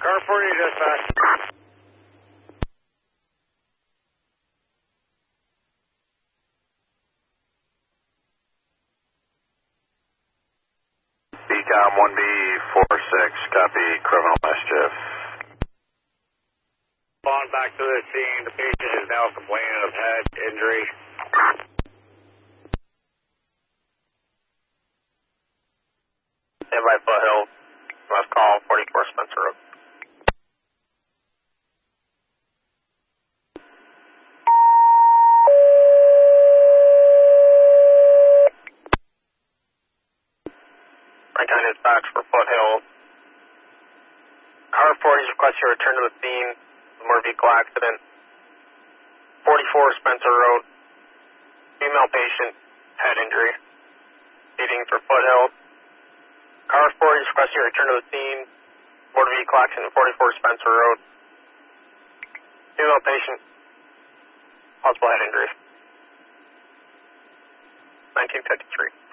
Car 40 dispatch. BCOM 1B46, copy, criminal mischief. On back to the scene, the patient is now complaining of head injury. Stand by Foothill, last call, 44 Spencer Road. Franklin dispatch for Foothill. Car 40 is requesting your return to the scene. Motor vehicle accident. 44 Spencer Road. Female patient, head injury. Leading for Foothill. Car 40 is requesting your return to the scene. Motor vehicle accident, 44 Spencer Road. Female patient, possible head injury. 1953.